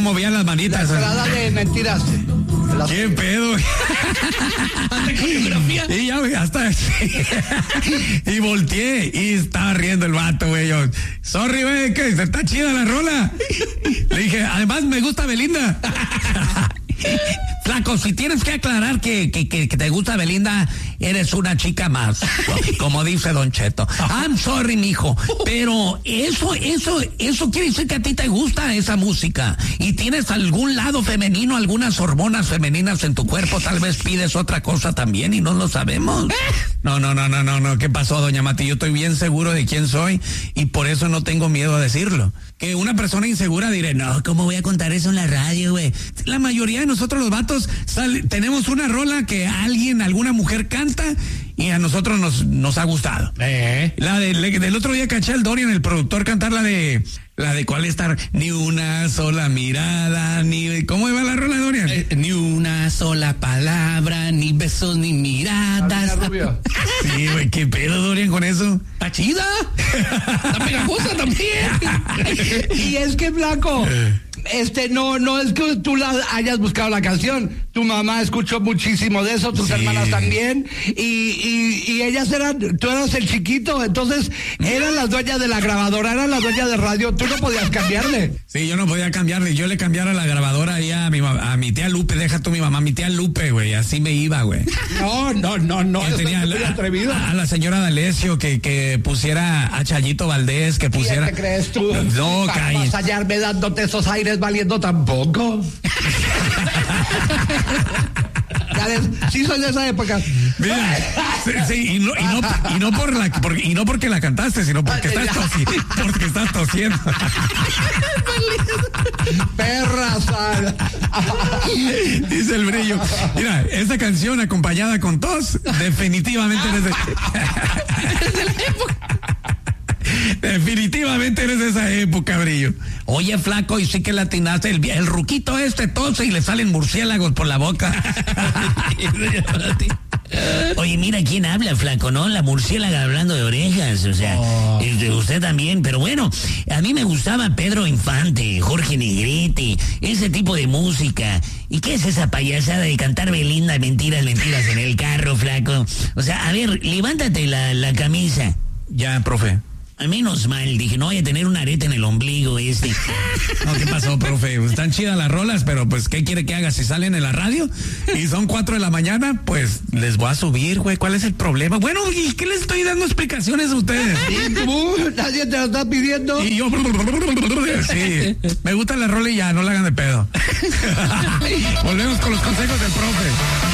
movía las manitas. La entrada de mentiras. ¿Qué pedo? Y ya, güey, hasta... y volteé y estaba riendo el vato, güey. Yo, sorry, güey, que está chida la rola. Le dije, además me gusta Belinda. Flaco, si tienes que aclarar que te gusta Belinda, eres una chica más, como dice Don Cheto. I'm sorry, mijo, pero eso quiere decir que a ti te gusta esa música y tienes algún lado femenino, algunas hormonas femeninas en tu cuerpo, tal vez pides otra cosa también y no lo sabemos. No, ¿qué pasó, doña Mati? Yo estoy bien seguro de quién soy y por eso no tengo miedo a decirlo. Que una persona insegura diré, no, ¿cómo voy a contar eso en la radio, güey? La mayoría de nosotros los vatos tenemos una rola que alguna mujer canta y a nosotros nos ha gustado. La del otro día caché al Dorian, el productor, cantar la de cuál estar, ni una sola mirada, ¿cómo iba la rola, Dorian? Ni una sola palabra, ni besos, ni miradas. Sí, güey, qué pedo, Dorian, con eso. Está chida. Está pegajosa también. Y es que, Blanco, no es que tú hayas buscado la canción. Tu mamá escuchó muchísimo de eso, tus hermanas también. Y ellas tú eras el chiquito, entonces eran las dueñas de la grabadora, eran las dueñas de radio. Tú no podías cambiarle. Sí, yo no podía cambiarle. Yo le cambiara la grabadora ahí a mi tía Lupe. Deja tú mi mamá, mi tía Lupe, güey. Así me iba, güey. No. Tenía a la señora D'Alessio que pusiera a Chayito Valdés, que pusiera. ¿Qué te crees tú? No, para vas a hallarme dándote esos aires valiendo tampoco. Sí soy de esa época. Mira, sí, y no porque la cantaste, sino porque estás tosiendo. Perra sal. Dice el Brillo. Mira, esta canción acompañada con tos, definitivamente eres de la época. Definitivamente eres de esa época, Brillo. Oye, Flaco, y sí que latinaste. El ruquito tose y le salen murciélagos por la boca. Oye, mira quién habla, Flaco, ¿no? La murciélaga hablando de orejas, o sea, usted también, pero bueno, a mí me gustaba Pedro Infante, Jorge Negrete, ese tipo de música. ¿Y qué es esa payasada de cantar Belinda, mentiras en el carro, Flaco? O sea, a ver, levántate la camisa. Ya, profe. A menos mal, dije, no voy a tener un arete en el ombligo No, ¿qué pasó, profe? Están chidas las rolas, pero pues, ¿qué quiere que haga? Si salen en la radio y son 4 de la mañana, pues, les voy a subir, güey. ¿Cuál es el problema? Bueno, ¿y qué les estoy dando explicaciones a ustedes? ¿Y tú? ¿Nadie te lo está pidiendo? Y yo, sí, me gusta la rola y ya, no la hagan de pedo. Volvemos con los consejos del profe.